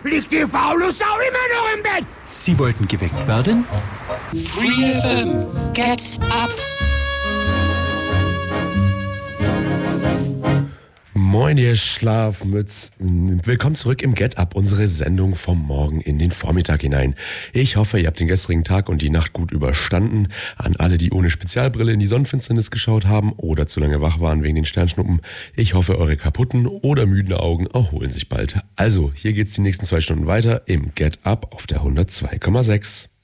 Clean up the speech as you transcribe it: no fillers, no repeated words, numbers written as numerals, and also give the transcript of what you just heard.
liegt die faule Sau immer noch im Bett. Sie wollten geweckt werden? Free FM. Get up. Moin, ihr Schlafmützen. Willkommen zurück im Get Up, unsere Sendung vom Morgen in den Vormittag hinein. Ich hoffe, ihr habt den gestrigen Tag und die Nacht gut überstanden. An alle, die ohne Spezialbrille in die Sonnenfinsternis geschaut haben oder zu lange wach waren wegen den Sternschnuppen. Ich hoffe, eure kaputten oder müden Augen erholen sich bald. Also, hier geht's die nächsten 2 Stunden weiter im Get Up auf der 102,6.